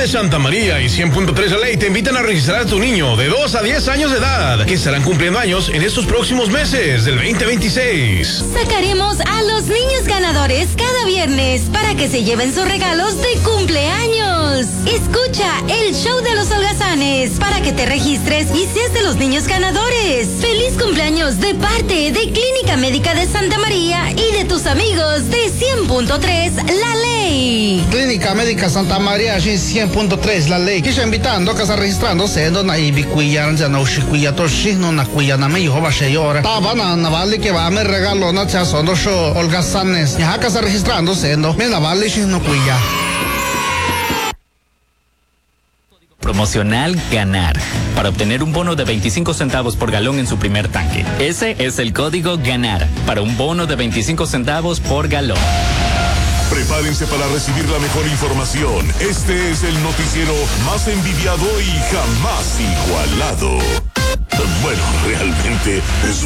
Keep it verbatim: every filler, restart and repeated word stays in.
de Santa María y cien punto tres La Ley te invitan a registrar a tu niño de dos a diez años de edad, que estarán cumpliendo años en estos próximos meses del veinte veintiséis. Sacaremos a los niños ganadores cada viernes para que se lleven sus regalos de cumpleaños. Escucha el show de los holgazanes para que te registres y seas de los niños ganadores. ¡Feliz cumpleaños de parte de Clínica Médica de Santa María y de tus amigos de cien punto tres La Ley! Clínica Médica Santa María și cien punto tres La Ley. Que invitando que está registrándose na ibi cuya ya no shi cuya to shi no na cuya na me hijo va a llorar. Taba na na vale que va me regalo na cha son dos holgazanes. Ya que está registrándose no me la vale shi no cuya. Promocional GANAR, para obtener un bono de veinticinco centavos por galón en su primer tanque. Ese es el código GANAR, para un bono de veinticinco centavos por galón. Prepárense para recibir la mejor información. Este es el noticiero más envidiado y jamás igualado. Bueno, realmente es